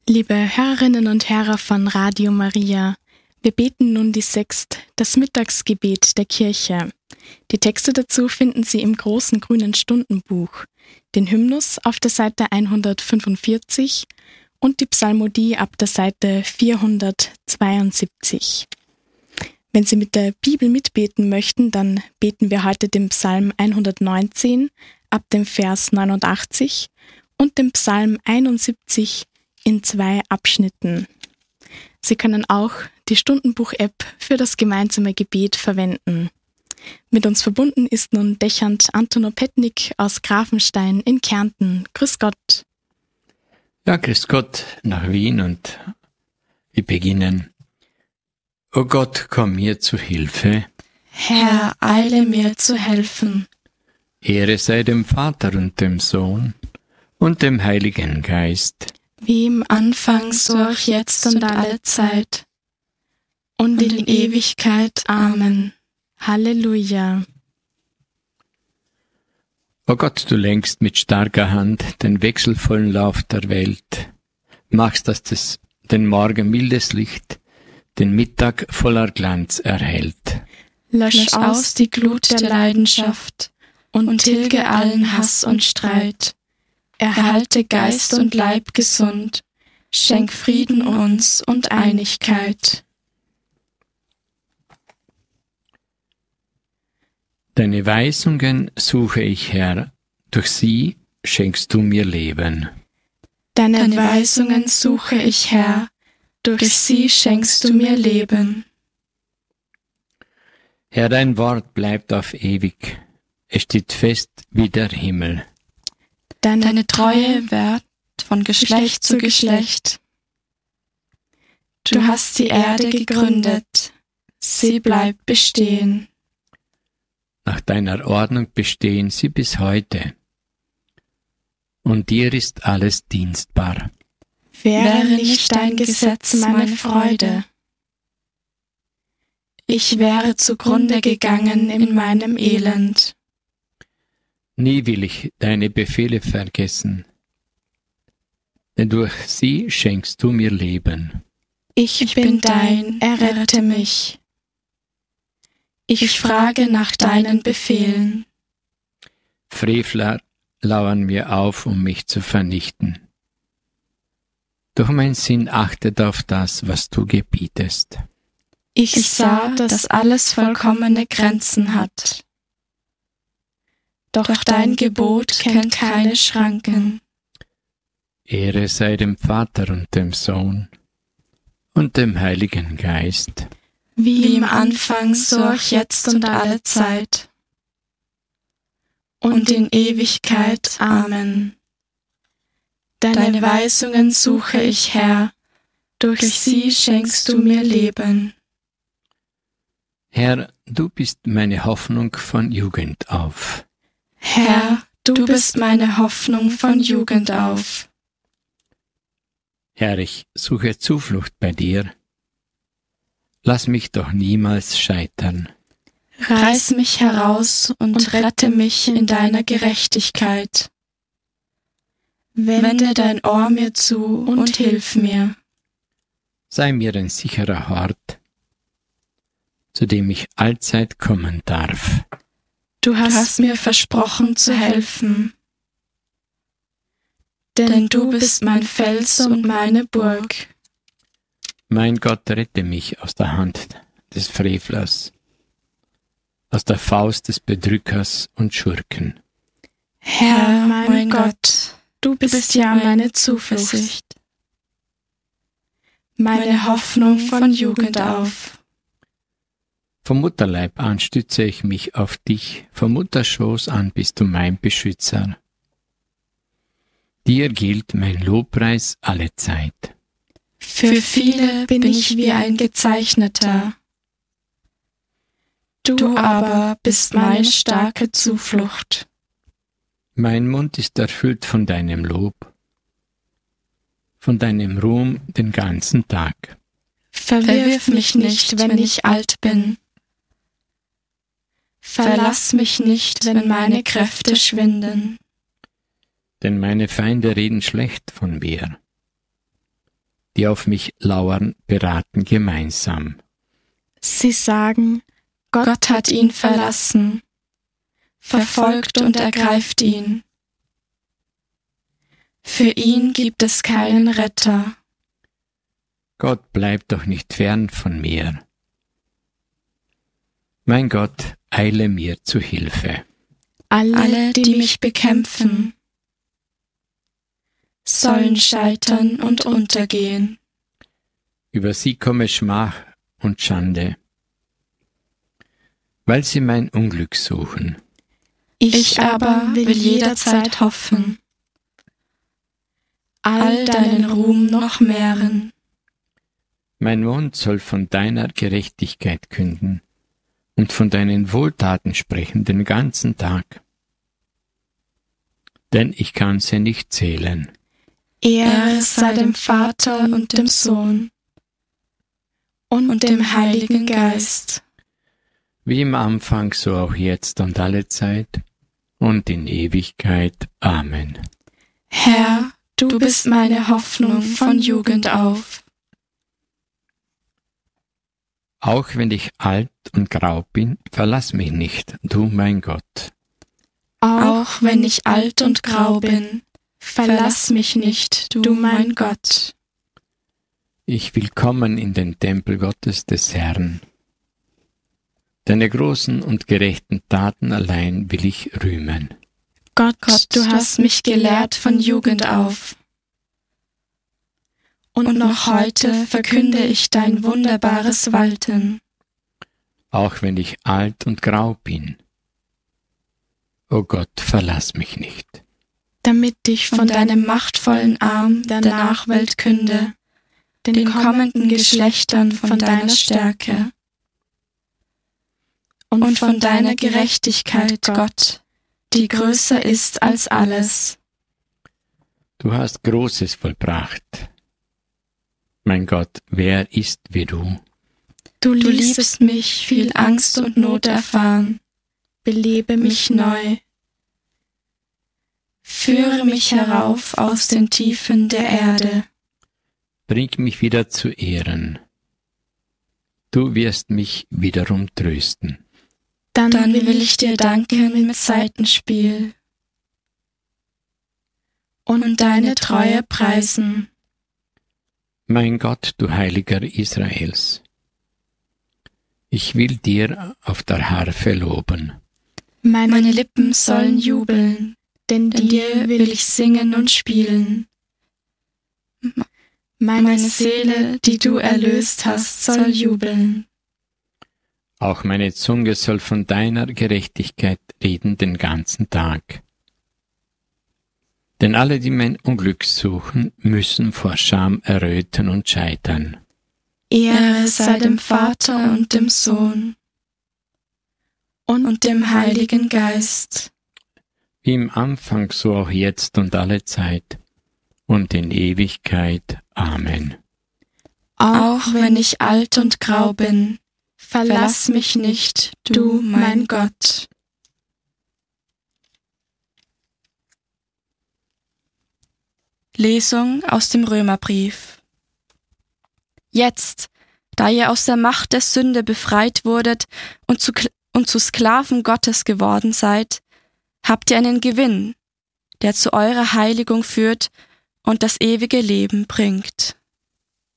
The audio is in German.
Liebe Hörerinnen und Hörer von Radio Maria, wir beten nun die Sext, das Mittagsgebet der Kirche. Die Texte dazu finden Sie im großen grünen Stundenbuch, den Hymnus auf der Seite 145 und die Psalmodie ab der Seite 472. Wenn Sie mit der Bibel mitbeten möchten, dann beten wir heute den Psalm 119 ab dem Vers 89 und den Psalm 71 in 2 Abschnitten. Sie können auch die Stundenbuch-App für das gemeinsame Gebet verwenden. Mit uns verbunden ist nun Dechant Anton Petnik aus Grafenstein in Kärnten. Grüß Gott. Ja, grüß Gott nach Wien und wir beginnen. O Gott, komm mir zu Hilfe. Herr, eile mir zu helfen. Ehre sei dem Vater und dem Sohn und dem Heiligen Geist. Wie im Anfang, so auch jetzt und alle Zeit und in Ewigkeit. Amen. Halleluja. O Gott, du lenkst mit starker Hand den wechselvollen Lauf der Welt, machst, dass den Morgen mildes Licht, den Mittag voller Glanz erhält. Lösch aus die Glut der Leidenschaft und tilge allen Hass und Streit. Erhalte Geist und Leib gesund, schenk Frieden uns und Einigkeit. Deine Weisungen suche ich, Herr, durch sie schenkst du mir Leben. Deine Weisungen suche ich, Herr, durch sie schenkst du mir Leben. Herr, dein Wort bleibt auf ewig, es steht fest wie der Himmel. Deine Treue währt von Geschlecht zu Geschlecht. Du hast die Erde gegründet, sie bleibt bestehen. Nach deiner Ordnung bestehen sie bis heute, und dir ist alles dienstbar. Wäre nicht dein Gesetz meine Freude, ich wäre zugrunde gegangen in meinem Elend. Nie will ich deine Befehle vergessen, denn durch sie schenkst du mir Leben. Ich bin dein, errette mich. Ich frage nach deinen Befehlen. Frevler lauern mir auf, um mich zu vernichten. Doch mein Sinn achtet auf das, was du gebietest. Ich sah, dass alles vollkommene Grenzen hat. Doch dein Gebot kennt keine Schranken. Ehre sei dem Vater und dem Sohn und dem Heiligen Geist. Wie im Anfang, so auch jetzt und alle Zeit und in Ewigkeit. Amen. Deine Weisungen suche ich, Herr, durch sie schenkst du mir Leben. Herr, du bist meine Hoffnung von Jugend auf. Herr, du bist meine Hoffnung von Jugend auf. Herr, ich suche Zuflucht bei dir. Lass mich doch niemals scheitern. Reiß mich heraus und rette mich in deiner Gerechtigkeit. Wende dein Ohr mir zu und hilf mir. Sei mir ein sicherer Hort, zu dem ich allzeit kommen darf. Du hast mir versprochen zu helfen, denn du bist mein Fels und meine Burg. Mein Gott, rette mich aus der Hand des Frevlers, aus der Faust des Bedrückers und Schurken. Herr, mein Gott, du bist ja meine Zuversicht, meine Hoffnung von Jugend auf. Vom Mutterleib an stütze ich mich auf dich, vom Mutterschoß an bist du mein Beschützer. Dir gilt mein Lobpreis alle Zeit. Für viele bin ich wie ein Gezeichneter. Du aber bist meine starke Zuflucht. Mein Mund ist erfüllt von deinem Lob, von deinem Ruhm den ganzen Tag. Verwirf mich nicht, wenn ich alt bin. Verlass mich nicht, wenn meine Kräfte schwinden. Denn meine Feinde reden schlecht von mir. die auf mich lauern, beraten gemeinsam. Sie sagen, Gott hat ihn verlassen, verfolgt und ergreift ihn. Für ihn gibt es keinen Retter. Gott bleibt doch nicht fern von mir. Mein Gott, eile mir zu Hilfe. Alle, die mich bekämpfen, sollen scheitern und untergehen. Über sie komme Schmach und Schande, weil sie mein Unglück suchen. Ich aber will jederzeit hoffen, all deinen Ruhm noch mehren. Mein Mund soll von deiner Gerechtigkeit künden und von deinen Wohltaten sprechen den ganzen Tag. Denn ich kann sie nicht zählen. Ehre sei dem Vater und dem Sohn und dem Heiligen Geist. Wie im Anfang, so auch jetzt und alle Zeit und in Ewigkeit. Amen. Herr, du bist meine Hoffnung von Jugend auf. Auch wenn ich alt und grau bin, verlass mich nicht, du mein Gott. Auch wenn ich alt und grau bin, verlass mich nicht, du mein Gott. Ich will kommen in den Tempel Gottes des Herrn. Deine großen und gerechten Taten allein will ich rühmen. Gott, du hast mich gelehrt von Jugend auf. Und noch heute verkünde ich dein wunderbares Walten. Auch wenn ich alt und grau bin. O Gott, verlass mich nicht. Damit ich von deinem machtvollen Arm der Nachwelt künde, den kommenden Geschlechtern von deiner Stärke und von deiner Gerechtigkeit, Gott, die größer ist als alles. Du hast Großes vollbracht. Mein Gott, wer ist wie du? Du ließest mich viel Angst und Not erfahren. Belebe mich neu. Führe mich herauf aus den Tiefen der Erde. Bring mich wieder zu Ehren. Du wirst mich wiederum trösten. Dann will ich dir danken mit Saitenspiel und deine Treue preisen. Mein Gott, du Heiliger Israels, ich will dir auf der Harfe loben. Meine Lippen sollen jubeln, denn dir will ich singen und spielen. Meine Seele, die du erlöst hast, soll jubeln. Auch meine Zunge soll von deiner Gerechtigkeit reden den ganzen Tag. Denn alle, die mein Unglück suchen, müssen vor Scham erröten und scheitern. Ehre sei dem Vater und dem Sohn und dem Heiligen Geist. Wie im Anfang, so auch jetzt und alle Zeit und in Ewigkeit. Amen. Auch wenn ich alt und grau bin, verlass mich nicht, du mein Gott. Lesung aus dem Römerbrief. Jetzt, da ihr aus der Macht der Sünde befreit wurdet und zu Sklaven Gottes geworden seid, habt ihr einen Gewinn, der zu eurer Heiligung führt und das ewige Leben bringt.